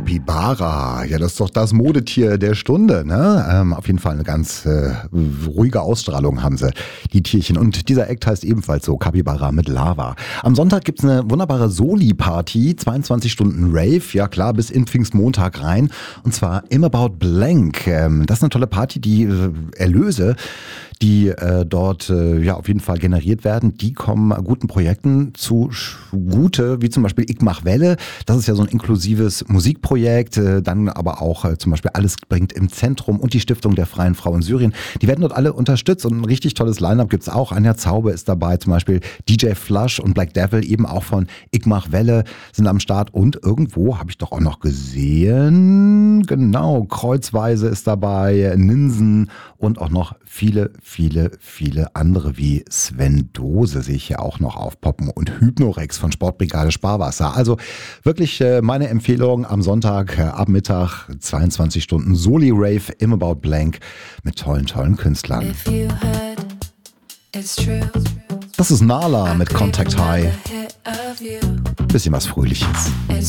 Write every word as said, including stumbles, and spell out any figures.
Capybara, ja, das ist doch das Modetier der Stunde, ne? Ähm, auf jeden Fall eine ganz äh, ruhige Ausstrahlung haben sie, die Tierchen. Und dieser Act heißt ebenfalls so, Capybara mit Lava. Am Sonntag gibt's eine wunderbare Soli-Party, zweiundzwanzig Stunden Rave, ja klar, bis in Pfingstmontag rein. Und zwar Im About Blank. Ähm, das ist eine tolle Party, die äh, Erlöse, die äh, dort äh, ja auf jeden Fall generiert werden, die kommen guten Projekten zugute, wie zum Beispiel Ich mach Welle. Das ist ja so ein inklusives Musikprojekt, äh, dann aber auch äh, zum Beispiel Alles bringt im Zentrum und die Stiftung der Freien Frau in Syrien. Die werden dort alle unterstützt und ein richtig tolles Line-Up gibt's auch. Anja Zaube ist dabei, zum Beispiel D J Flush und Black Devil, eben auch von Ich mach Welle, sind am Start. Und irgendwo habe ich doch auch noch gesehen, genau, Kreuzweise ist dabei, Ninsen und auch noch viele, viele, viele andere wie Sven Dose sehe ich hier auch noch aufpoppen und Hypnorex von Sportbrigade Sparwasser. Also wirklich äh, meine Empfehlung am Sonntag äh, ab Mittag, zweiundzwanzig Stunden Soli-Rave im About Blank mit tollen, tollen Künstlern. Das ist Nala mit Contact High. Bisschen was Fröhliches.